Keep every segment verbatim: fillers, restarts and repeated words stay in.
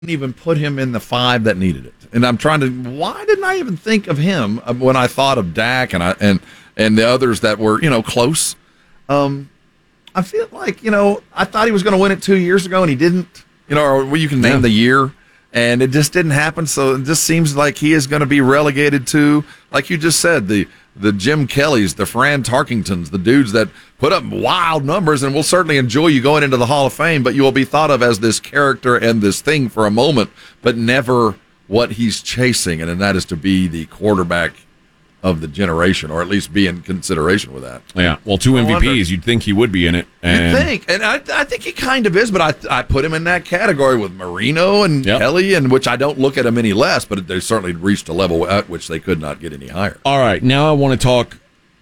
even put him in the five that needed it. And I'm trying to, why didn't I even think of him when I thought of Dak and I and and the others that were, you know, close? Um, I feel like, you know, I thought he was going to win it two years ago and he didn't. You know, or you can name yeah. the year, and it just didn't happen. So it just seems like he is going to be relegated to, like you just said, the the Jim Kellys, the Fran Tarkingtons, the dudes that put up wild numbers, and will certainly enjoy you going into the Hall of Fame, but you will be thought of as this character and this thing for a moment, but never what he's chasing, and, and that is to be the quarterback of the generation, or at least be in consideration with that. Yeah, well, two M V Ps, you'd think he would be in it. And... You'd think, and I, I think he kind of is, but I I put him in that category with Marino and yep. Kelly, and which I don't look at him any less, but they certainly reached a level at which they could not get any higher. All right, now I want to talk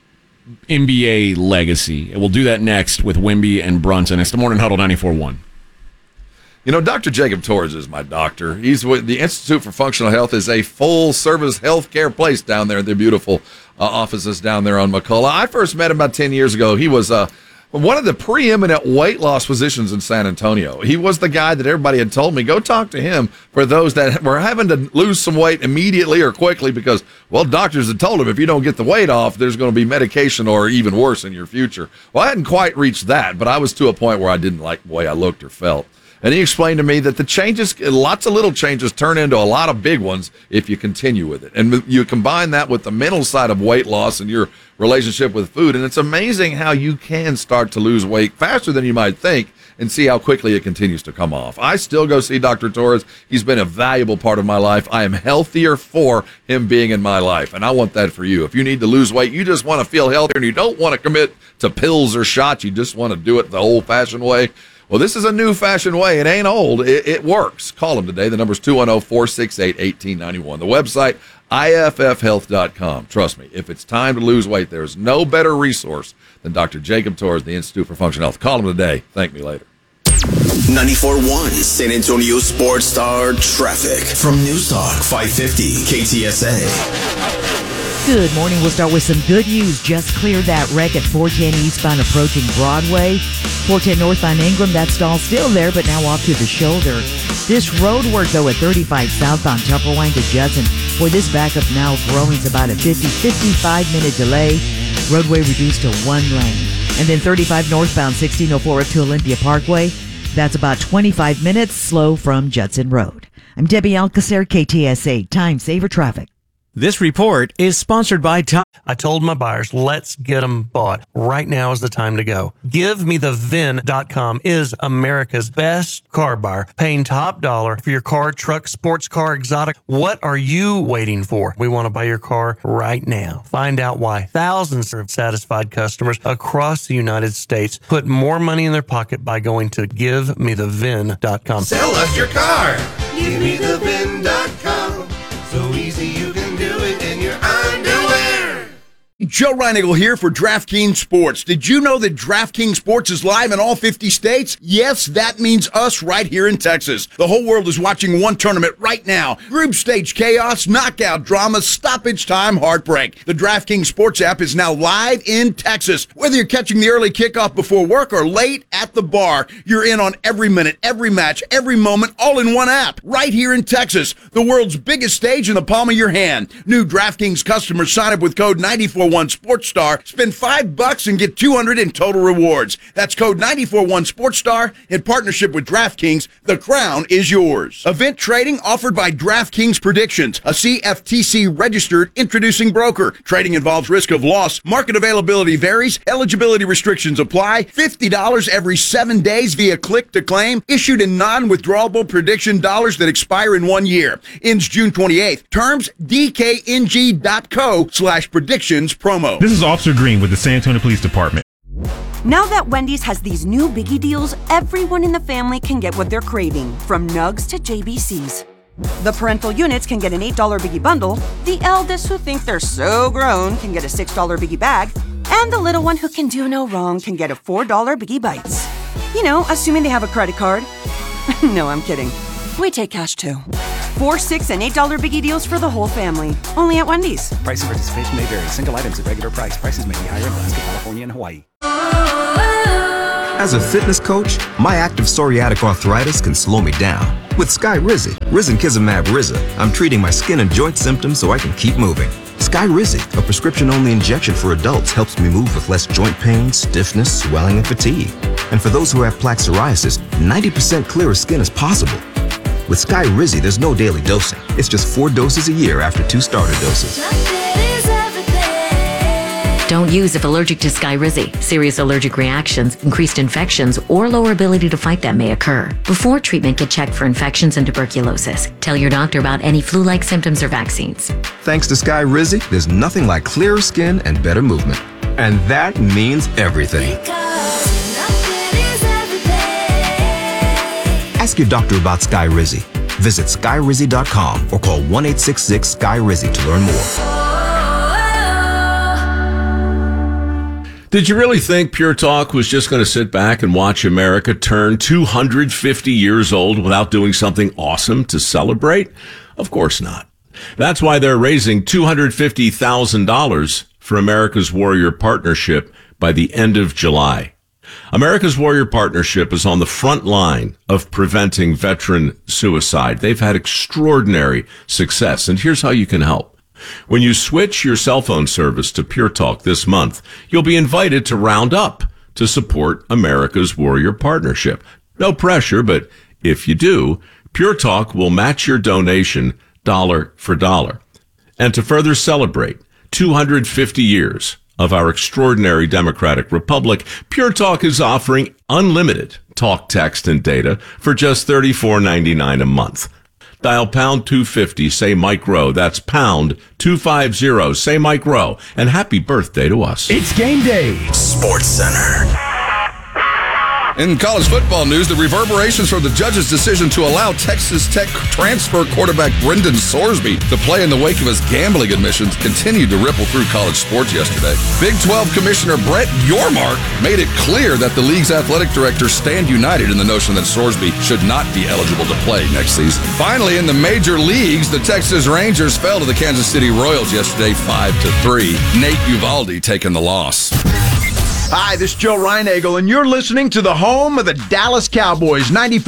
N B A legacy, and we'll do that next with Wimby and Brunson. It's the Morning Huddle ninety-four point one. You know, Doctor Jacob Torres is my doctor. He's with the Institute for Functional Health is a full-service healthcare place down there in their beautiful uh, offices down there on McCullough. I first met him about ten years ago. He was uh, one of the preeminent weight loss physicians in San Antonio. He was the guy that everybody had told me, go talk to him for those that were having to lose some weight immediately or quickly because, well, doctors had told him if you don't get the weight off, there's going to be medication or even worse in your future. Well, I hadn't quite reached that, but I was to a point where I didn't like the way I looked or felt. And he explained to me that the changes, lots of little changes, turn into a lot of big ones if you continue with it. And you combine that with the mental side of weight loss and your relationship with food, and it's amazing how you can start to lose weight faster than you might think and see how quickly it continues to come off. I still go see Doctor Torres. He's been a valuable part of my life. I am healthier for him being in my life, and I want that for you. If you need to lose weight, you just want to feel healthier, and you don't want to commit to pills or shots, you just want to do it the old-fashioned way, well, this is a new-fashioned way. It ain't old. It, it works. Call them today. The number's two one zero, four six eight, one eight nine one. The website, I F F health dot com. Trust me, if it's time to lose weight, there's no better resource than Doctor Jacob Torres, the Institute for Functional Health. Call them today. Thank me later. ninety-four point one San Antonio Sports Star Traffic from News Talk five fifty K T S A. Good morning. We'll start with some good news. Just cleared that wreck at four ten eastbound approaching Broadway. four ten northbound Ingram, that stall still there, but now off to the shoulder. This road work, though, at thirty-five southbound Tupperwine to Judson. Boy, this backup now growing to about a fifty, fifty-five minute delay. Roadway reduced to one lane. And then thirty-five northbound sixteen oh four up to Olympia Parkway. That's about twenty-five minutes slow from Judson Road. I'm Debbie Alcacer, K T S A, Time Saver Traffic. This report is sponsored by Tom. I told my buyers, let's get them bought. Right now is the time to go. Give Me The V I N dot com is America's best car buyer, paying top dollar for your car, truck, sports car, exotic. What are you waiting for? We want to buy your car right now. Find out why thousands of satisfied customers across the United States put more money in their pocket by going to Give Me The V I N dot com. Sell us your car. Give Me The V I N dot com. So easy you can do it in your underwear. Joe Reinigle here for DraftKings Sports. Did you know that DraftKings Sports is live in all fifty states? Yes, that means us right here in Texas. The whole world is watching one tournament right now. Group stage chaos, knockout drama, stoppage time, heartbreak. The DraftKings Sports app is now live in Texas. Whether you're catching the early kickoff before work or late at the bar, you're in on every minute, every match, every moment, all in one app. Right here in Texas, the world's biggest stage in the palm of your hand. New DraftKings customers sign up with code nine four one Sports Star, spend five bucks and get two hundred in total rewards. That's code nine four one Sports Star in partnership with DraftKings. The crown is yours. Event trading offered by DraftKings Predictions, a C F T C registered introducing broker. Trading involves risk of loss. Market availability varies. Eligibility restrictions apply. fifty dollars every seven days via click to claim. Issued in non-withdrawable prediction dollars that expire in one year. Ends June twenty-eighth. Terms D K N G dot co slash predictions promo. This is Officer Green with the San Antonio Police Department. Now that Wendy's has these new biggie deals, everyone in the family can get what they're craving, from nugs to J B Cs. The parental units can get an eight dollar biggie bundle, the eldest who think they're so grown can get a six dollar biggie bag, and the little one who can do no wrong can get a four dollar biggie bites. You know, assuming they have a credit card. No, I'm kidding. We take cash too. Four, six, and eight dollar biggie deals for the whole family. Only at Wendy's. Price and participation may vary. Single items at regular price. Prices may be higher in Alaska, California, and Hawaii. As a fitness coach, my active psoriatic arthritis can slow me down, With Skyrizi, risankizumab Riza, I'm treating my skin and joint symptoms so I can keep moving. Skyrizi, a prescription-only injection for adults, helps me move with less joint pain, stiffness, swelling, and fatigue. And for those who have plaque psoriasis, ninety percent clearer skin is possible. With Skyrizi, there's no daily dosing. It's just four doses a year after two starter doses. Don't use if allergic to Skyrizi. Serious allergic reactions, increased infections, or lower ability to fight them may occur. Before treatment, get checked for infections and tuberculosis. Tell your doctor about any flu-like symptoms or vaccines. Thanks to Skyrizi, there's nothing like clearer skin and better movement. And that means everything. Ask your doctor about Skyrizi. Visit Skyrizi dot com or call one eight six six Skyrizi to learn more. Did you really think Pure Talk was just going to sit back and watch America turn two hundred fifty years old without doing something awesome to celebrate? Of course not. That's why they're raising two hundred fifty thousand dollars for America's Warrior Partnership by the end of July. America's Warrior Partnership is on the front line of preventing veteran suicide. They've had extraordinary success, and here's how you can help. When you switch your cell phone service to Pure Talk this month, you'll be invited to round up to support America's Warrior Partnership. No pressure, but if you do, Pure Talk will match your donation dollar for dollar. And to further celebrate two hundred fifty years of our extraordinary democratic republic, Pure Talk is offering unlimited talk, text, and data for just thirty-four ninety-nine a month. Dial pound two fifty, say Mike Rowe. That's pound two fifty, say Mike Rowe. And happy birthday to us. It's game day. Sports Center. In college football news, the reverberations from the judge's decision to allow Texas Tech transfer quarterback Brendan Sorsby to play in the wake of his gambling admissions continued to ripple through college sports yesterday. Big twelve Commissioner Brett Yormark made it clear that the league's athletic directors stand united in the notion that Sorsby should not be eligible to play next season. Finally, in the major leagues, the Texas Rangers fell to the Kansas City Royals yesterday five to three. Nate Uvalde taking the loss. Hi, this is Joe Reinagle, and you're listening to the home of the Dallas Cowboys, ninety-four